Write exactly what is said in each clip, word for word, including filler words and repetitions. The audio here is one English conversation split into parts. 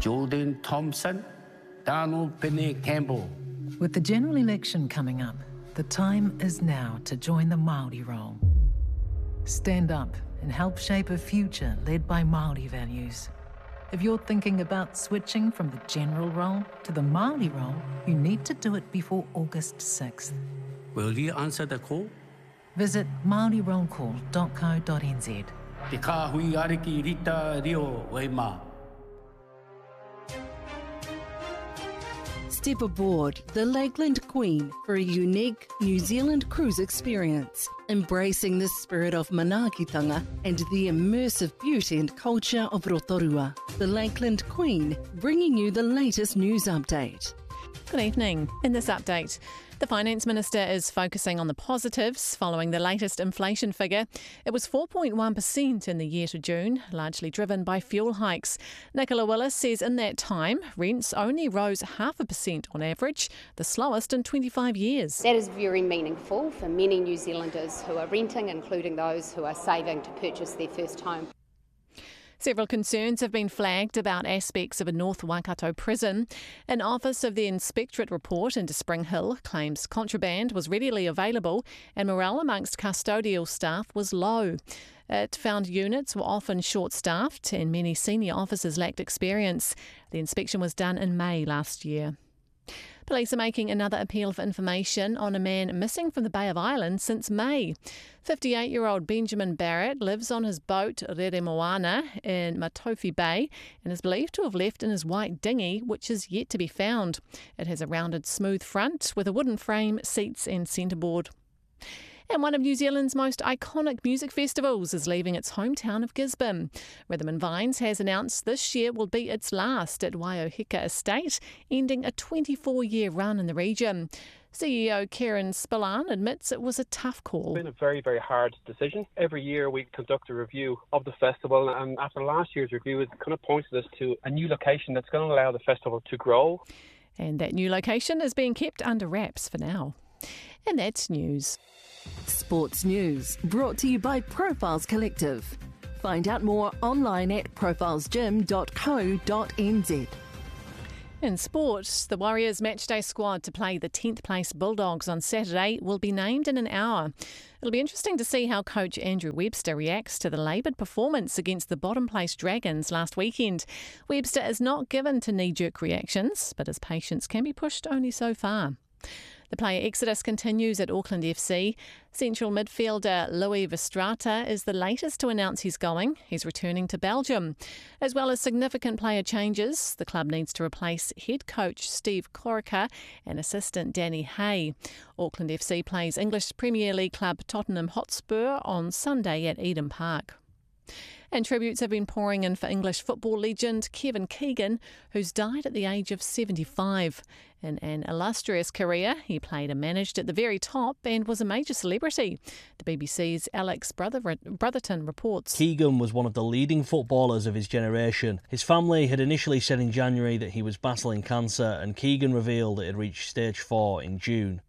Jordan Thompson, Donald Penny Campbell. With the general election coming up, the time is now to join the Māori role. Stand up and help shape a future led by Māori values. If you're thinking about switching from the general role to the Māori role, you need to do it before August sixth. Will you answer the call? Visit maori roll call dot co dot n z. Te kāhui ariki rita rio wei mā. Step aboard the Lakeland Queen for a unique New Zealand cruise experience, embracing the spirit of manaakitanga and the immersive beauty and culture of Rotorua. The Lakeland Queen, bringing you the latest news update. Good evening. In this update, the Finance Minister is focusing on the positives following the latest inflation figure. It was four point one percent in the year to June, largely driven by fuel hikes. Nicola Willis says in that time, rents only rose half a percent on average, the slowest in twenty-five years. That is very meaningful for many New Zealanders who are renting, including those who are saving to purchase their first home. Several concerns have been flagged about aspects of a North Waikato prison. An Office of the Inspectorate report into Spring Hill claims contraband was readily available and morale amongst custodial staff was low. It found units were often short-staffed and many senior officers lacked experience. The inspection was done in May last year. Police are making another appeal for information on a man missing from the Bay of Islands since May. fifty-eight-year-old Benjamin Barrett lives on his boat Rere Moana in Matofi Bay and is believed to have left in his white dinghy, which is yet to be found. It has a rounded, smooth front with a wooden frame, seats and centreboard. And one of New Zealand's most iconic music festivals is leaving its hometown of Gisborne. Rhythm and Vines has announced this year will be its last at Waiohika Estate, ending a twenty-four-year run in the region. C E O Kieran Spillane admits it was a tough call. It's been a very, very hard decision. Every year we conduct a review of the festival, and after last year's review, it kind of pointed us to a new location that's going to allow the festival to grow. And that new location is being kept under wraps for now. And that's news. Sports news brought to you by Profiles Collective. Find out more online at profiles gym dot co dot n z. In sport, the Warriors matchday squad to play the tenth place Bulldogs on Saturday will be named in an hour. It'll be interesting to see how coach Andrew Webster reacts to the laboured performance against the bottom place Dragons last weekend. Webster is not given to knee-jerk reactions, but his patience can be pushed only so far. The player exodus continues at Auckland F C. Central midfielder Louis Verstraete is the latest to announce he's going. He's returning to Belgium. As well as significant player changes, the club needs to replace head coach Steve Corica and assistant Danny Hay. Auckland F C plays English Premier League club Tottenham Hotspur on Sunday at Eden Park. And tributes have been pouring in for English football legend Kevin Keegan, who's died at the age of seventy-five. In an illustrious career, he played and managed at the very top and was a major celebrity. The B B C's Alex Brother- Brotherton reports. Keegan was one of the leading footballers of his generation. His family had initially said in January that he was battling cancer, and Keegan revealed it had reached stage four in June.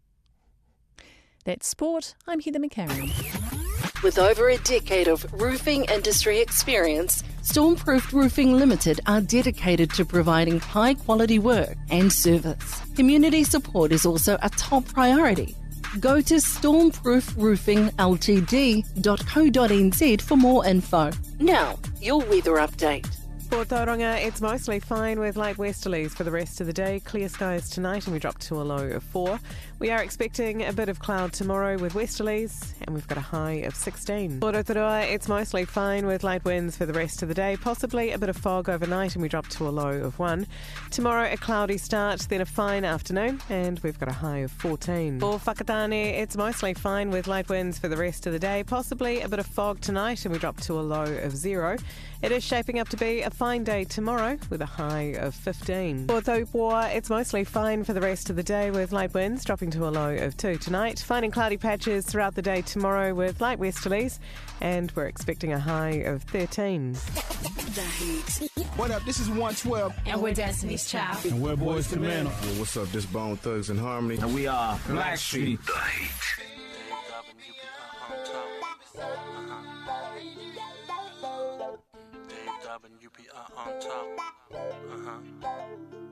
That's sport. I'm Heather McCarran. With over a decade of roofing industry experience, Stormproofed Roofing Limited are dedicated to providing high-quality work and service. Community support is also a top priority. Go to stormproof roofing l t d dot co dot n z for more info. Now, your weather update. For Tauranga, it's mostly fine with light westerlies for the rest of the day. Clear skies tonight and we drop to a low of four. We are expecting a bit of cloud tomorrow with westerlies and we've got a high of sixteen. For Rotorua, it's mostly fine with light winds for the rest of the day. Possibly a bit of fog overnight and we drop to a low of one. Tomorrow, a cloudy start, then a fine afternoon and we've got a high of fourteen. For Whakatane, it's mostly fine with light winds for the rest of the day. Possibly a bit of fog tonight and we drop to a low of zero. It is shaping up to be a fine day tomorrow with a high of fifteen. For Taupoa, it's mostly fine for the rest of the day with light winds dropping to a low of two tonight. Fine and cloudy patches throughout the day tomorrow with light westerlies and we're expecting a high of thirteen. The Heat. What up? This is one twelve. And we're Destiny's Child. And we're Boys to Men. Yo, what's up? This Bone Thugs and Harmony. And we are Blackstreet. The Heat. job and you be uh, on top. Uh huh.